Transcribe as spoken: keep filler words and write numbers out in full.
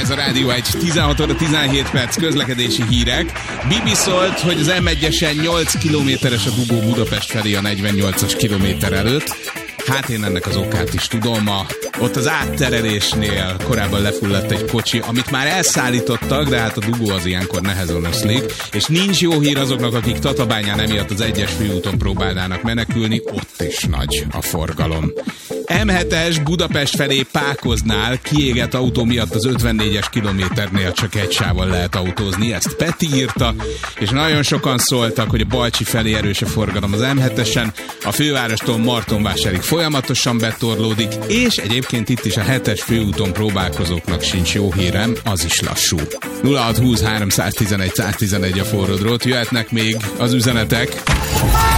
Ez a Rádió egy tizenhat óra tizenhét perc közlekedési hírek. Bibi szólt, hogy az em egyesen nyolc kilométeres a dugó Budapest felé a negyvennyolcas kilométer előtt. Hát én ennek az okát is tudom. A, ott az átterelésnél korábban lefulladt egy kocsi, amit már elszállítottak, de hát a dugó az ilyenkor nehezen oszlik. És nincs jó hír azoknak, akik Tatabányán emiatt az egyes főúton próbálnának menekülni, ott is nagy a forgalom. em hetes Budapest felé Pákoznál kiégett autó miatt az ötvennégyes kilométernél csak egy sávon lehet autózni. Ezt Peti írta, és nagyon sokan szóltak, hogy a Balcsi felé erős a forgalom az em hetesen, a fővárostól Martonvásárig folyamatosan betorlódik, és egyébként itt is a hetes főúton próbálkozóknak sincs jó hírem, az is lassú. nulla hat húsz háromszáztizenegy száztizenegy a forró drót, jöhetnek még az üzenetek.